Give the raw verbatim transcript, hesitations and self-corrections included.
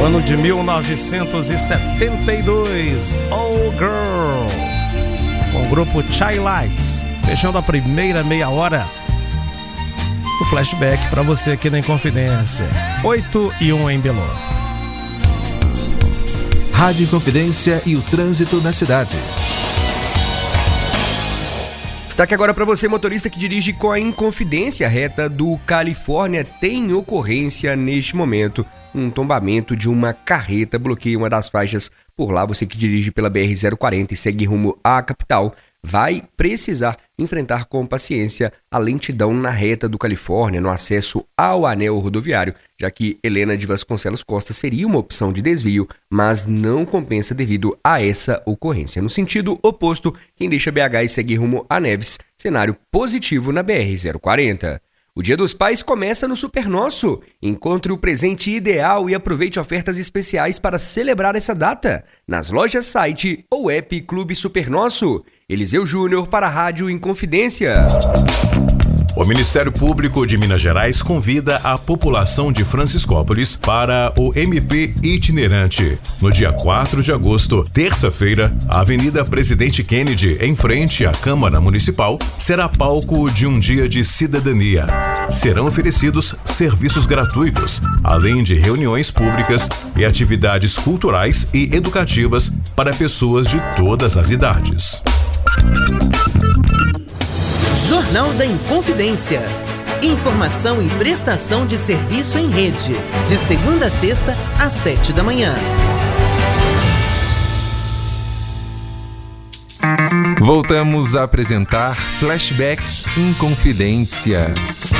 Ano de mil novecentos e setenta e dois, Oh Girl, com o grupo Chai Lights, fechando a primeira meia hora do flashback para você aqui na Inconfidência. oito e um em Belo. Rádio Inconfidência e o trânsito na cidade. Destaque agora para você, motorista que dirige com a Inconfidência. A reta do Califórnia tem ocorrência neste momento. Um tombamento de uma carreta bloqueia uma das faixas. Por lá, você que dirige pela B R zero quarenta e segue rumo à capital vai precisar enfrentar com paciência a lentidão na reta do Califórnia no acesso ao anel rodoviário, já que Helena de Vasconcelos Costa seria uma opção de desvio, mas não compensa devido a essa ocorrência. No sentido oposto, quem deixa B H e segue rumo a Neves, cenário positivo na B R zero quarenta. O Dia dos Pais começa no Super Nosso. Encontre o presente ideal e aproveite ofertas especiais para celebrar essa data nas lojas site ou app Clube Super Nosso. Eliseu Júnior para a Rádio Inconfidência. O Ministério Público de Minas Gerais convida a população de Franciscópolis para o M P itinerante. No dia quatro de agosto, terça-feira, a Avenida Presidente Kennedy, em frente à Câmara Municipal, será palco de um dia de cidadania. Serão oferecidos serviços gratuitos, além de reuniões públicas e atividades culturais e educativas para pessoas de todas as idades. Jornal da Inconfidência. Informação e prestação de serviço em rede. De segunda a sexta, às sete da manhã. Voltamos a apresentar Flashback Inconfidência.